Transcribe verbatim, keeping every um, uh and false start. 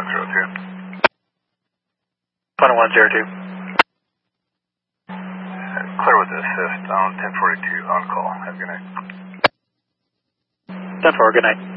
one zero two. Final one zero two. Clear with the assist on ten forty-two on call. Have a good night. ten four, good night.